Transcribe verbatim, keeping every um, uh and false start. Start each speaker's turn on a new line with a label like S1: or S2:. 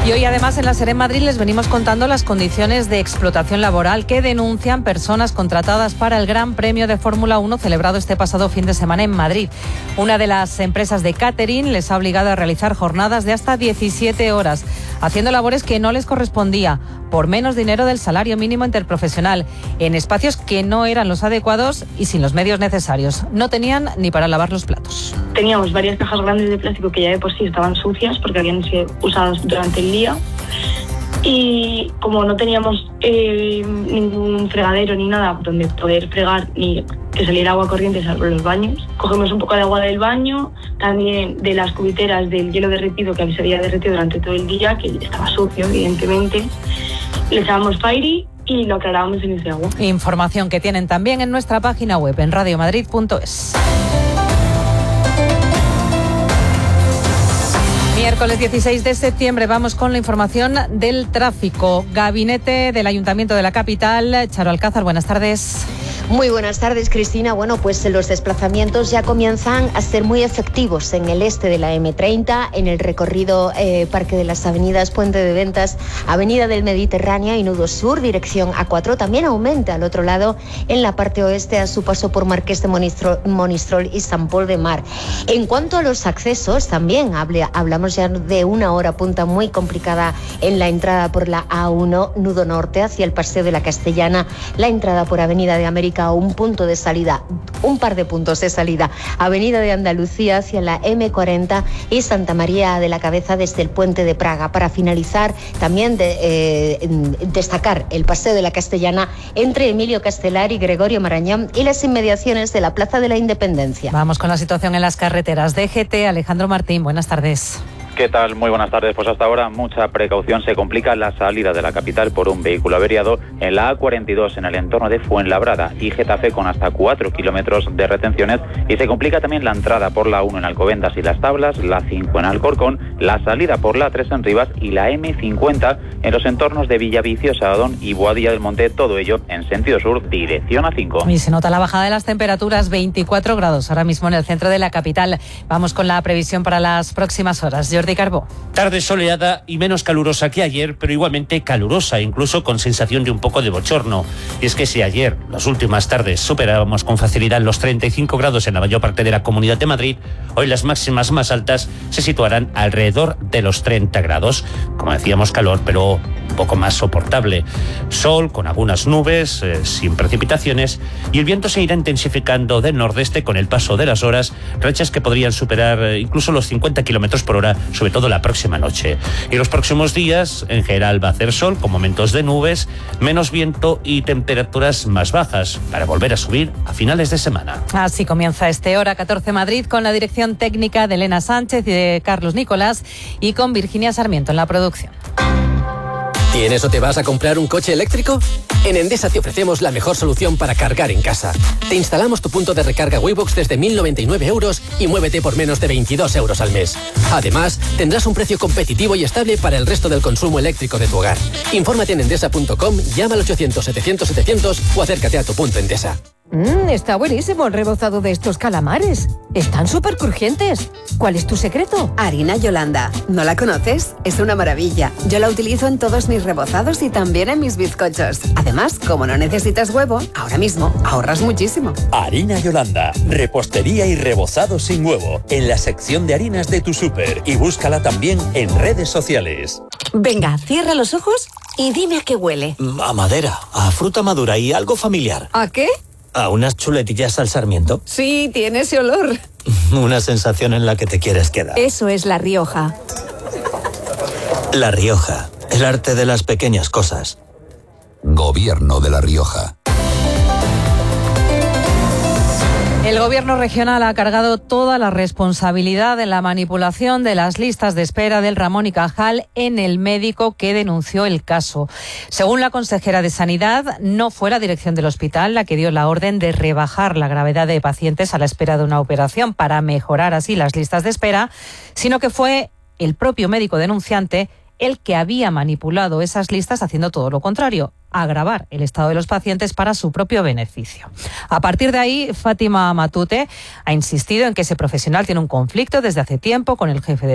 S1: Y hoy además en la SER en Madrid les venimos contando las condiciones de explotación laboral que denuncian personas contratadas para el Gran Premio de Fórmula uno celebrado este pasado fin de semana en Madrid. Una de las empresas de catering les ha obligado a realizar jornadas de hasta diecisiete horas, haciendo labores que no les correspondía, por menos dinero del salario mínimo interprofesional, en espacios que no eran los adecuados y sin los medios necesarios. No tenían ni para lavar los platos.
S2: Teníamos varias cajas grandes de plástico que ya de por sí estaban sucias porque habían sido usadas durante el día. Y como no teníamos eh, ningún fregadero ni nada donde poder fregar ni que saliera agua corriente salvo los baños, cogemos un poco de agua del baño, también de las cubiteras del hielo derretido que se había derretido durante todo el día, que estaba sucio evidentemente, le echábamos Fairy y lo aclarábamos en ese agua.
S1: Información que tienen también en nuestra página web en radio madrid punto es. Miércoles dieciséis de septiembre vamos con la información del tráfico. Gabinete del Ayuntamiento de la capital. Charo Alcázar, buenas tardes.
S3: Muy buenas tardes, Cristina. Bueno, pues los desplazamientos ya comienzan a ser muy efectivos en el este de la eme treinta, en el recorrido eh, Parque de las Avenidas, Puente de Ventas, Avenida del Mediterráneo y Nudo Sur, dirección A cuatro. También aumenta al otro lado en la parte oeste a su paso por Marqués de Monistrol, Monistrol y San Pol de Mar. En cuanto a los accesos, también hable, hablamos ya de una hora punta muy complicada en la entrada por la A uno, Nudo Norte, hacia el Paseo de la Castellana, la entrada por Avenida de América, un punto de salida, un par de puntos de salida, Avenida de Andalucía hacia la eme cuarenta y Santa María de la Cabeza desde el Puente de Praga. Para finalizar, también de, eh, destacar el Paseo de la Castellana entre Emilio Castelar y Gregorio Marañón y las inmediaciones de la Plaza de la Independencia.
S1: Vamos con la situación en las carreteras. D G T, Alejandro Martín, buenas tardes.
S4: ¿Qué tal? Muy buenas tardes. Pues hasta ahora mucha precaución. Se complica la salida de la capital por un vehículo averiado en la A cuarenta y dos en el entorno de Fuenlabrada y Getafe con hasta cuatro kilómetros de retenciones, y se complica también la entrada por la uno en Alcobendas y Las Tablas, la cinco en Alcorcón, la salida por la tres en Rivas y la eme cincuenta en los entornos de Villavicio, Saadón y Boadilla del Monte, todo ello en sentido sur, dirección A cinco.
S1: Y se nota la bajada de las temperaturas, veinticuatro grados ahora mismo en el centro de la capital. Vamos con la previsión para las próximas horas. Jordi Carbó.
S5: Tarde soleada y menos calurosa que ayer, pero igualmente calurosa, incluso con sensación de un poco de bochorno. Y es que si ayer, las últimas tardes, superábamos con facilidad los treinta y cinco grados en la mayor parte de la Comunidad de Madrid, hoy las máximas más altas se situarán alrededor de los treinta grados. Como decíamos, calor, pero un poco más soportable. Sol con algunas nubes, eh, sin precipitaciones, y el viento se irá intensificando del nordeste con el paso de las horas, rachas que podrían superar eh, incluso los cincuenta kilómetros por hora, sobre todo la próxima noche. Y los próximos días, en general, va a hacer sol con momentos de nubes, menos viento y temperaturas más bajas, para volver a subir a finales de semana.
S1: Así comienza este Hora catorce Madrid, con la dirección técnica de Elena Sánchez y de Carlos Nicolás, y con Virginia Sarmiento en la producción.
S6: ¿Tienes o te vas a comprar un coche eléctrico? En Endesa te ofrecemos la mejor solución para cargar en casa. Te instalamos tu punto de recarga Waybox desde mil noventa y nueve euros y muévete por menos de veintidós euros al mes. Además, tendrás un precio competitivo y estable para el resto del consumo eléctrico de tu hogar. Infórmate en endesa punto com, llama al ochocientos setecientos setecientos o acércate a tu punto Endesa.
S7: Mmm, está buenísimo el rebozado de estos calamares. Están súper crujientes. ¿Cuál es tu secreto?
S8: Harina Yolanda. ¿No la conoces? Es una maravilla. Yo la utilizo en todos mis rebozados y también en mis bizcochos. Además, como no necesitas huevo, ahora mismo ahorras muchísimo.
S9: Harina Yolanda. Repostería y rebozado sin huevo. En la sección de harinas de tu súper. Y búscala también en redes sociales.
S10: Venga, cierra los ojos y dime a qué huele.
S11: A madera, a fruta madura y algo familiar.
S7: ¿A qué?
S11: ¿A unas chuletillas al sarmiento?
S7: Sí, tiene ese olor.
S11: Una sensación en la que te quieres quedar.
S7: Eso es La Rioja.
S11: La Rioja, el arte de las pequeñas cosas.
S12: Gobierno de La Rioja.
S1: El Gobierno regional ha cargado toda la responsabilidad de la manipulación de las listas de espera del Ramón y Cajal en el médico que denunció el caso. Según la consejera de Sanidad, no fue la dirección del hospital la que dio la orden de rebajar la gravedad de pacientes a la espera de una operación para mejorar así las listas de espera, sino que fue el propio médico denunciante el que había manipulado esas listas haciendo todo lo contrario, agravar el estado de los pacientes para su propio beneficio. A partir de ahí, Fátima Matute ha insistido en que ese profesional tiene un conflicto desde hace tiempo con el jefe de